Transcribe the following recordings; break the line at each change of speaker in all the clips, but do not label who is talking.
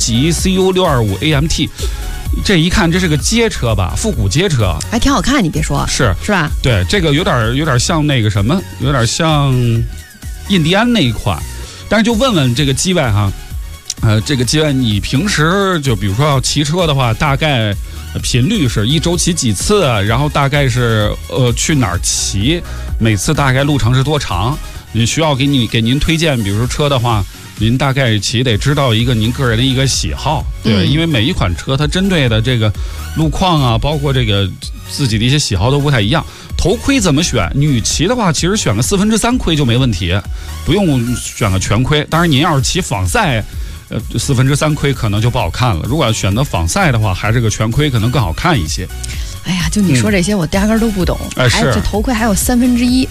级 CU625 AMT。这一看，这是个街车吧，复古街车，
还挺好看，你别说，
是
吧？
对，这个有点像那个什么，有点像印第安那一款。但是就问问这个机外哈，这个机外你平时就比如说要骑车的话，大概频率是一周骑几次，然后大概是去哪儿骑，每次大概路程是多长？你需要给您推荐，比如说车的话。您大概骑得知道一个您个人的一个喜好，对，因为每一款车它针对的这个路况啊，包括这个自己的一些喜好都不太一样。头盔怎么选？女骑的话，其实选个3/4盔就没问题，不用选个全盔。当然，您要是骑仿赛，4/3盔可能就不好看了。如果要选择仿赛的话，还是个全盔可能更好看一些。
哎呀，就你说这些，我压根儿都不懂。
是
这头盔还有1/3，4/3，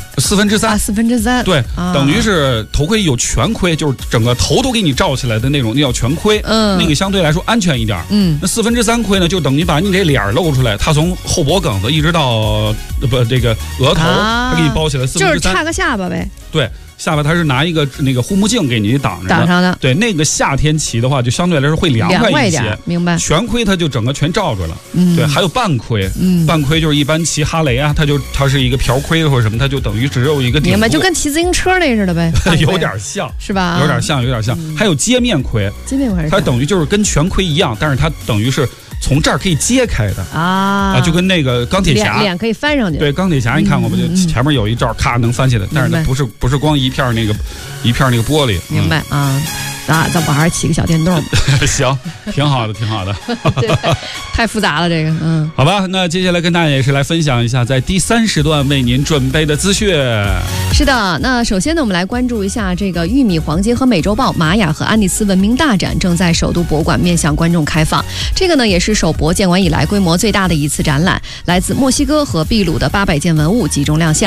4/3，
对，等于是头盔有全盔，就是整个头都给你罩起来的那种，那叫全盔。那个相对来说安全一点。那4/3盔呢，就等于把你这脸露出来，它从后脖梗子一直到这个额头，它给你包起来4/3，
就是差个下巴呗。
对。下巴它是拿一个那个护目镜给你挡
上的，
对，那个夏天骑的话就相对来说会凉快一些，
明白？
全盔它就整个全罩着了，对，还有半盔，半盔就是一般骑哈雷啊，它是一个瓢盔或者什么，它就等于只有一个顶部，
明白？就跟骑自行车那似的呗，
有点像，
是吧？
有点像。还有接面盔，它等于就是跟全盔一样，但是它等于是。从这儿可以揭开的啊，就跟那个钢铁侠
脸可以翻上去。
对，钢铁侠你看过不？就前面有一罩，咔能翻起来，但是它不是光一片那个玻璃。
明白啊？咱不还是骑个小电动？
行，挺好的。
对，太复杂了这个，
好吧，那接下来跟大家也是来分享一下在第3时段为您准备的资讯。
是的，那首先呢，我们来关注一下这个玉米、黄金和美洲豹、玛雅和安第斯文明大展正在首都博物馆面向观众开放。这个呢，也是首博建馆以来规模最大的一次展览，来自墨西哥和秘鲁的800件文物集中亮相。